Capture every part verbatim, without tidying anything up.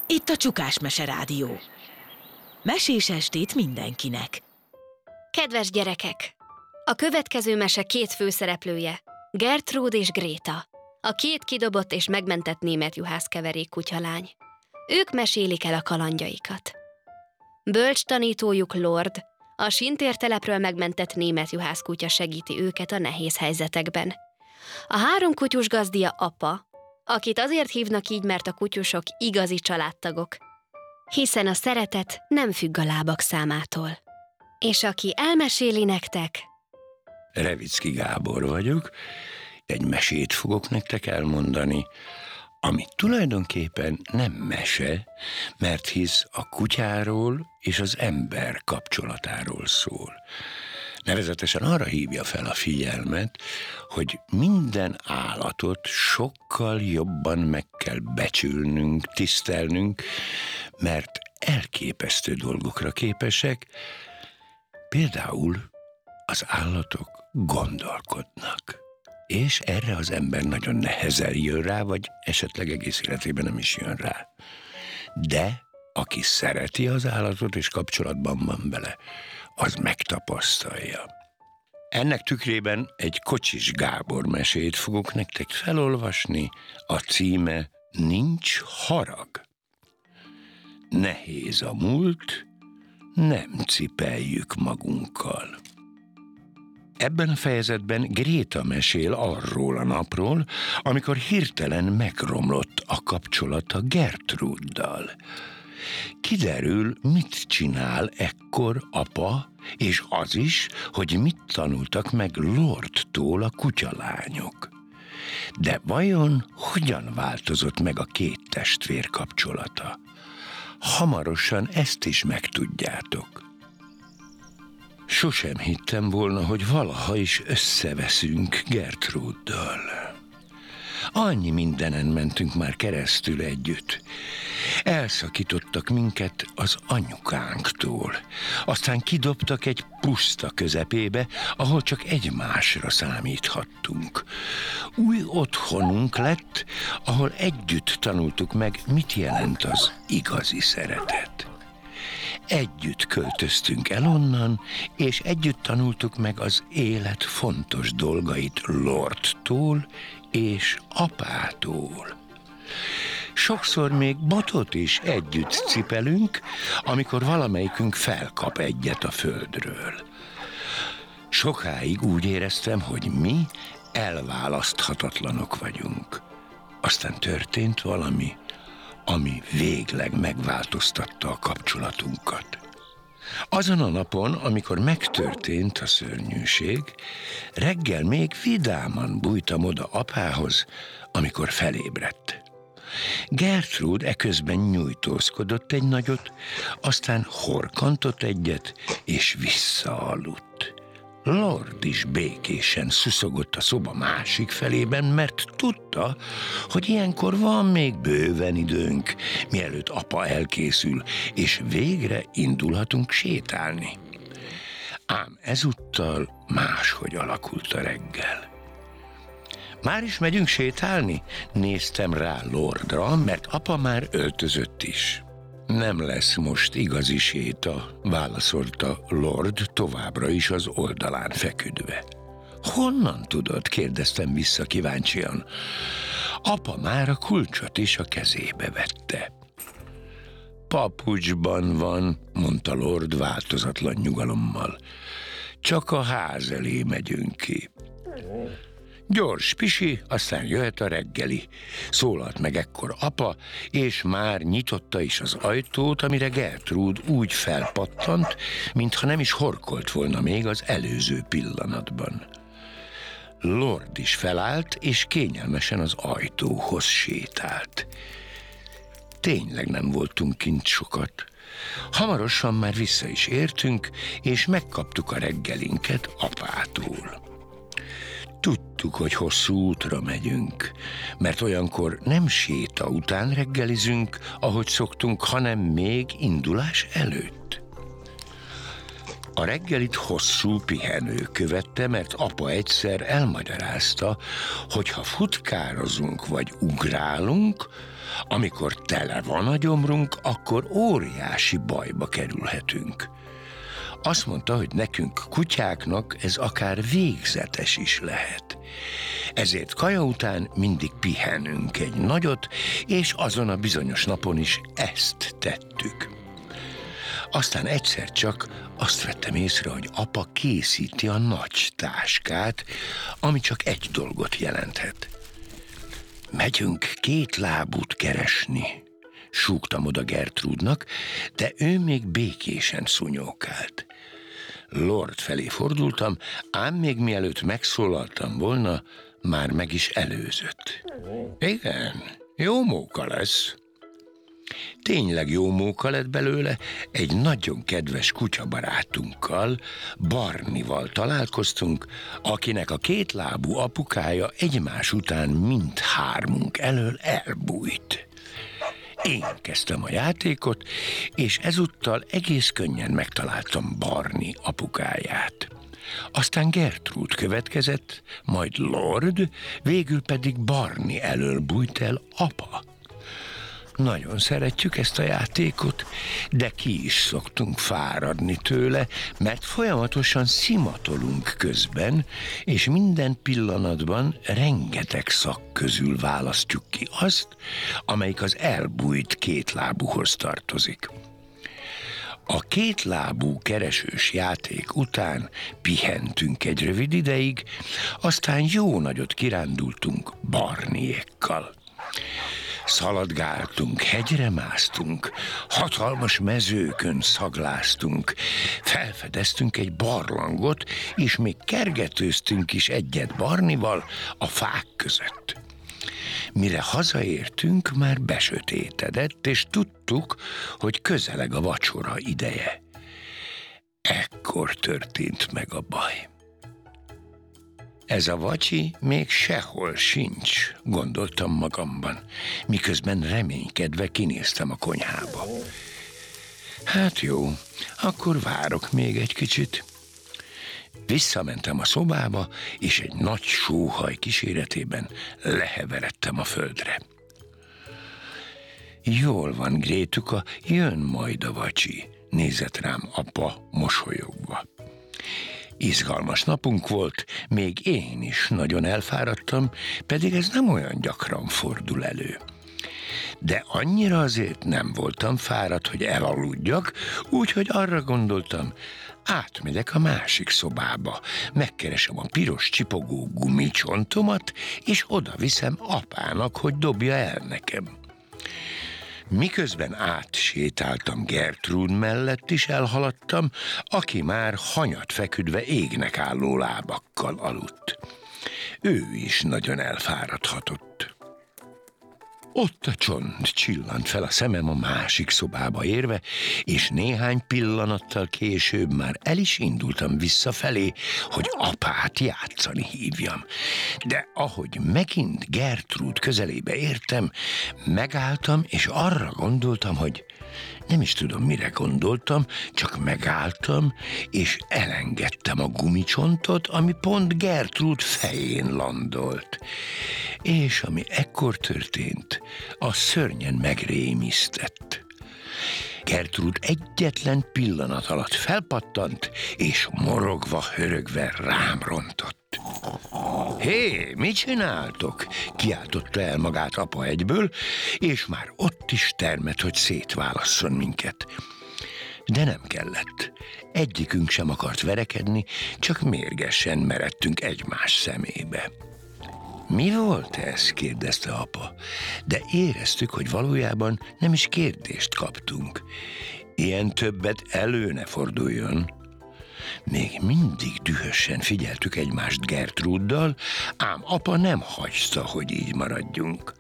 Itt a Csukás Mese Rádió. Mesés estét mindenkinek! Kedves gyerekek! A következő mese két főszereplője, Gertrud és Gréta, a két kidobott és megmentett német juhászkeverék kutyalány. Ők mesélik el a kalandjaikat. Bölcs tanítójuk Lord, a sintértelepről megmentett német juhászkutya segíti őket a nehéz helyzetekben. A három kutyus gazdia apa, akit azért hívnak így, mert a kutyusok igazi családtagok, hiszen a szeretet nem függ a lábak számától. És aki elmeséli nektek... Revicki Gábor vagyok, egy mesét fogok nektek elmondani, ami tulajdonképpen nem mese, mert hisz a kutyáról és az ember kapcsolatáról szól. Nevezetesen arra hívja fel a figyelmet, hogy minden állatot sokkal jobban meg kell becsülnünk, tisztelnünk, mert elképesztő dolgokra képesek. Például az állatok gondolkodnak, és erre az ember nagyon nehezen jön rá, vagy esetleg egész életében nem is jön rá. De aki szereti az állatot és kapcsolatban van vele, az megtapasztalja. Ennek tükrében egy Kocsis Gábor mesét fogok nektek felolvasni, a címe Nincs harag. Nehéz a múlt, nem cipeljük magunkkal. Ebben a fejezetben Gréta mesél arról a napról, amikor hirtelen megromlott a kapcsolata Gertruddal. Kiderül, mit csinál ekkor apa, és az is, hogy mit tanultak meg Lordtól a kutyalányok. De vajon hogyan változott meg a két testvér kapcsolata? Hamarosan ezt is megtudjátok. Sosem hittem volna, hogy valaha is összeveszünk Gertruddal. Annyi mindenen mentünk már keresztül együtt. Elszakítottak minket az anyukánktól. Aztán kidobtak egy puszta közepébe, ahol csak egymásra számíthattunk. Új otthonunk lett, ahol együtt tanultuk meg, mit jelent az igazi szeretet. Együtt költöztünk el onnan, és együtt tanultuk meg az élet fontos dolgait Lordtól és apától. Sokszor még botot is együtt cipelünk, amikor valamelyikünk felkap egyet a földről. Sokáig úgy éreztem, hogy mi elválaszthatatlanok vagyunk. Aztán történt valami, ami végleg megváltoztatta a kapcsolatunkat. Azon a napon, amikor megtörtént a szörnyűség, reggel még vidáman bújtam oda apához, amikor felébredt. Gertrud eközben nyújtózkodott egy nagyot, aztán horkantott egyet, és visszaaludt. Lord is békésen szuszogott a szoba másik felében, mert tudta, hogy ilyenkor van még bőven időnk, mielőtt apa elkészül, és végre indulhatunk sétálni. Ám ezúttal máshogy alakult a reggel. Már is megyünk sétálni? Néztem rá Lordra, mert apa már öltözött is. Nem lesz most igazi séta, válaszolta Lord továbbra is az oldalán feküdve. Honnan tudod? Kérdeztem vissza kíváncsian. Apa már a kulcsot is a kezébe vette. Papucsban van, mondta Lord változatlan nyugalommal. Csak a ház elé megyünk ki. Gyors pisi, aztán jöhet a reggeli. Szólalt meg ekkor apa, és már nyitotta is az ajtót, amire Gertrud úgy felpattant, mintha nem is horkolt volna még az előző pillanatban. Lord is felállt, és kényelmesen az ajtóhoz sétált. Tényleg nem voltunk kint sokat. Hamarosan már vissza is értünk, és megkaptuk a reggelinket apától. Tudtuk, hogy hosszú útra megyünk, mert olyankor nem séta után reggelizünk, ahogy szoktunk, hanem még indulás előtt. A reggelit hosszú pihenő követte, mert apa egyszer elmagyarázta, hogy ha futkározunk vagy ugrálunk, amikor tele van a gyomrunk, akkor óriási bajba kerülhetünk. Azt mondta, hogy nekünk kutyáknak ez akár végzetes is lehet. Ezért kaja után mindig pihenünk egy nagyot, és azon a bizonyos napon is ezt tettük. Aztán egyszer csak azt vettem észre, hogy apa készíti a nagy táskát, ami csak egy dolgot jelenthet. Megyünk két lábút keresni, súgtam oda Gertrúdnak, de ő még békésen szúnyókált. Lord felé fordultam, ám még mielőtt megszólaltam volna, már meg is előzött. Igen, jó móka lesz. Tényleg jó móka lett belőle, egy nagyon kedves kutyabarátunkkal, Barnival találkoztunk, akinek a kétlábú apukája egymás után mindhármunk elől elbújt. Én kezdtem a játékot, és ezúttal egész könnyen megtaláltam Barni apukáját. Aztán Gertrude következett, majd Lord, végül pedig Barni elől bújt el apa. Nagyon szeretjük ezt a játékot, de ki is szoktunk fáradni tőle, mert folyamatosan szimatolunk közben, és minden pillanatban rengeteg szak közül választjuk ki azt, amelyik az elbújt kétlábúhoz tartozik. A kétlábú keresős játék után pihentünk egy rövid ideig, aztán jó nagyot kirándultunk Barniékkal. Szaladgáltunk, hegyre másztunk, hatalmas mezőkön szagláztunk, felfedeztünk egy barlangot, és még kergetőztünk is egyet Barnival a fák között. Mire hazaértünk, már besötétedett, és tudtuk, hogy közeleg a vacsora ideje. Ekkor történt meg a baj. Ez a vacsi még sehol sincs, gondoltam magamban, miközben reménykedve kinéztem a konyhába. Hát jó, akkor várok még egy kicsit. Visszamentem a szobába, és egy nagy sóhaj kíséretében leheveredtem a földre. Jól van, Grétuka, jön majd a vacsi, nézett rám apa mosolyogva. Izgalmas napunk volt, még én is nagyon elfáradtam, pedig ez nem olyan gyakran fordul elő. De annyira azért nem voltam fáradt, hogy elaludjak, úgyhogy arra gondoltam, átmegyek a másik szobába, megkeresem a piros csipogó gumicsontomat, és oda viszem apának, hogy dobja el nekem. Miközben átsétáltam Gertrude mellett is elhaladtam, aki már hanyat feküdve égnek álló lábakkal aludt. Ő is nagyon elfáradhatott. Ott a csont csillant fel a szemem a másik szobába érve, és néhány pillanattal később már el is indultam visszafelé, hogy apát játszani hívjam. De ahogy megint Gertrude közelébe értem, megálltam, és arra gondoltam, hogy nem is tudom, mire gondoltam, csak megálltam, és elengedtem a gumicsontot, ami pont Gertrude fején landolt. És ami ekkor történt, a szörnyen megrémisztett. Gertrude egyetlen pillanat alatt felpattant, és morogva, hörögve rám rontott. Hé, mit csináltok? Kiáltotta el magát apa egyből, és már ott is termett, hogy szétválasszon minket. De nem kellett. Egyikünk sem akart verekedni, csak mérgesen meredtünk egymás szemébe. Mi volt ez? Kérdezte apa, de éreztük, hogy valójában nem is kérdést kaptunk. Ilyen többet elő ne forduljon. Még mindig dühösen figyeltük egymást Gertruddal, ám apa nem hagyta, hogy így maradjunk.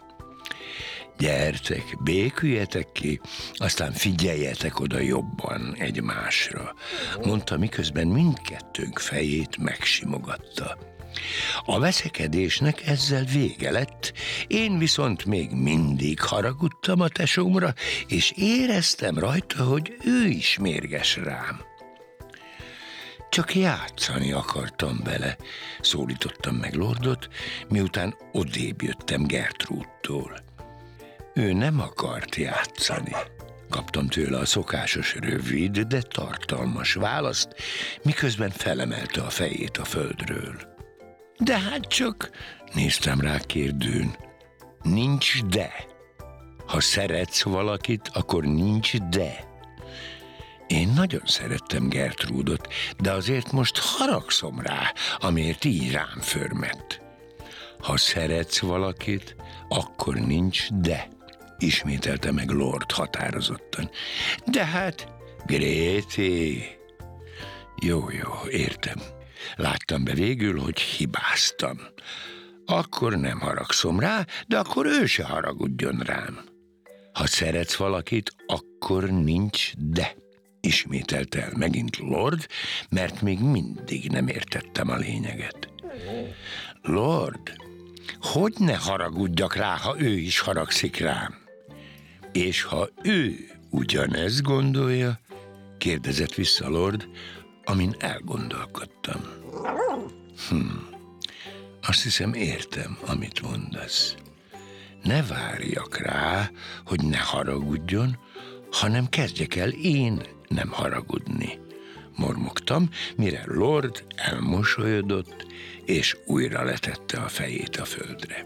Gyertek, béküljetek ki, aztán figyeljetek oda jobban egymásra, mondta, miközben mindkettőnk fejét megsimogatta. A veszekedésnek ezzel vége lett, én viszont még mindig haragudtam a tesómra, és éreztem rajta, hogy ő is mérges rám. Csak játszani akartam vele, szólítottam meg Lordot, miután odébb jöttem Gertrúdtól. Ő nem akart játszani. Kaptam tőle a szokásos rövid, de tartalmas választ, miközben felemelte a fejét a földről. De hát csak, néztem rá kérdőn, nincs de. Ha szeretsz valakit, akkor nincs de. Én nagyon szerettem Gertrúdot, de azért most haragszom rá, amiért így rám förmett. Ha szeretsz valakit, akkor nincs de, ismételte meg Lord határozottan. De hát, Grété... Jó, jó, értem. Láttam be végül, hogy hibáztam. Akkor nem haragszom rá, de akkor ő se haragudjon rám. Ha szeretsz valakit, akkor nincs de, ismételte el megint Lord, mert még mindig nem értettem a lényeget. Lord, hogy ne haragudjak rá, ha ő is haragszik rám? És ha ő ugyanezt gondolja, kérdezett vissza Lord, amin elgondolkodtam. Hm, azt hiszem értem, amit mondasz. Ne várjak rá, hogy ne haragudjon, hanem kezdjek el én nem haragudni. Mormogtam, mire Lord elmosolyodott, és újra letette a fejét a földre.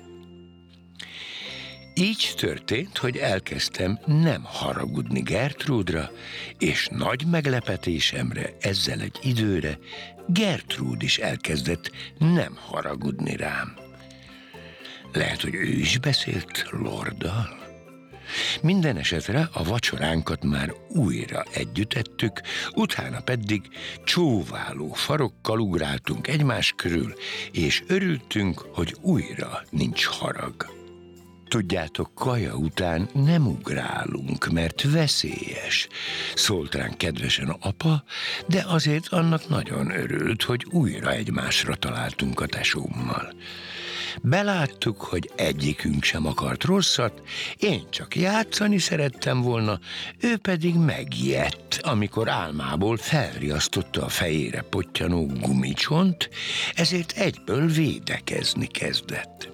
Így történt, hogy elkezdtem nem haragudni Gertrúdra, és nagy meglepetésemre ezzel egy időre Gertrúd is elkezdett nem haragudni rám. Lehet, hogy ő is beszélt Lorddal? Minden esetre a vacsoránkat már újra együtt ettük, utána pedig csóváló farokkal ugráltunk egymás körül, és örültünk, hogy újra nincs harag. Tudjátok, kaja után nem ugrálunk, mert veszélyes, szólt ránk kedvesen apa, de azért annak nagyon örült, hogy újra egymásra találtunk a tesómmal. Beláttuk, hogy egyikünk sem akart rosszat, én csak játszani szerettem volna, ő pedig megijedt, amikor álmából felriasztotta a fejére pottyanó gumicsont, ezért egyből védekezni kezdett.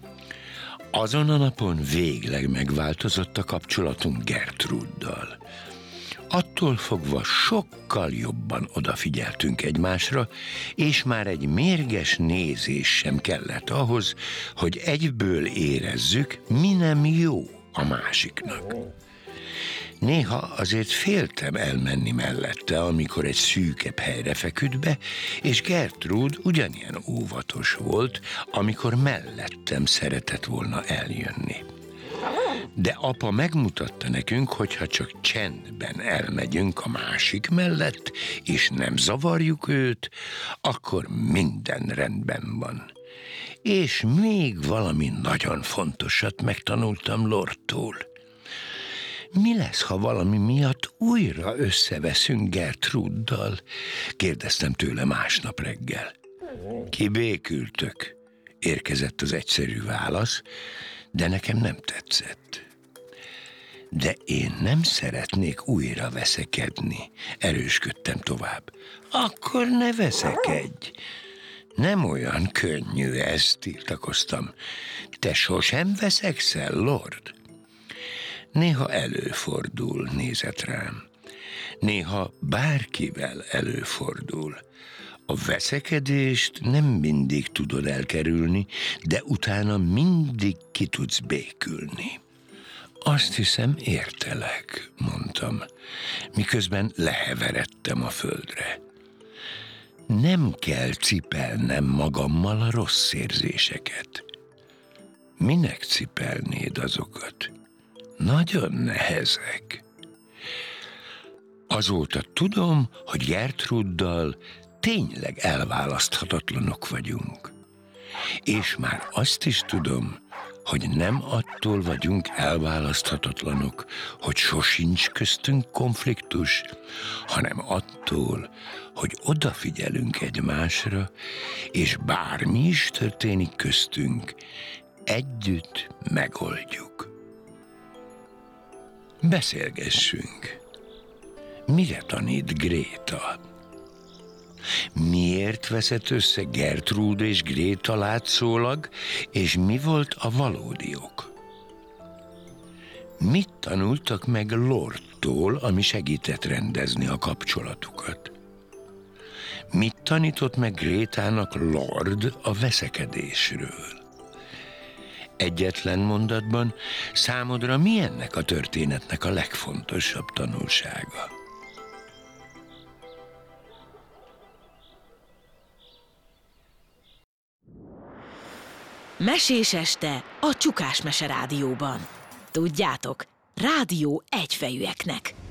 Azon a napon végleg megváltozott a kapcsolatunk Gertrúddal. Attól fogva sokkal jobban odafigyeltünk egymásra, és már egy mérges nézés sem kellett ahhoz, hogy egyből érezzük, mi nem jó a másiknak. Néha azért féltem elmenni mellette, amikor egy szűkebb helyre feküdt be, és Gertrúd ugyanilyen óvatos volt, amikor mellettem szeretett volna eljönni. De apa megmutatta nekünk, hogy ha csak csendben elmegyünk a másik mellett, és nem zavarjuk őt, akkor minden rendben van. És még valami nagyon fontosat megtanultam Lordtól. Mi lesz, ha valami miatt újra összeveszünk Gertrúddal? Kérdeztem tőle másnap reggel. Kibékültök, érkezett az egyszerű válasz, de nekem nem tetszett. De én nem szeretnék újra veszekedni, erősködtem tovább. Akkor ne veszekedj. Nem olyan könnyű ez, tiltakoztam. Te sosem veszekszel, Lord? Néha előfordul, nézett rám. Néha bárkivel előfordul. A veszekedést nem mindig tudod elkerülni, de utána mindig ki tudsz békülni. Azt hiszem, értelek, mondtam, miközben leheveredtem a földre. Nem kell cipelnem magammal a rossz érzéseket. Minek cipelnéd azokat? Nagyon nehezek. Azóta tudom, hogy Gertrúddal tényleg elválaszthatatlanok vagyunk. És már azt is tudom, hogy nem attól vagyunk elválaszthatatlanok, hogy sosincs köztünk konfliktus, hanem attól, hogy odafigyelünk egymásra, és bármi is történik köztünk, együtt megoldjuk. Beszélgessünk. Mire tanít Gréta? Miért veszett össze Gertrude és Gréta látszólag, és mi volt a valódi ok? Mit tanultak meg Lordtól, ami segített rendezni a kapcsolatukat? Mit tanított meg Grétának Lord a veszekedésről? Egyetlen mondatban számodra mi ennek a történetnek a legfontosabb tanulsága? Mesés este a Csukás Mese Rádióban. Tudjátok, rádió egyfejűeknek.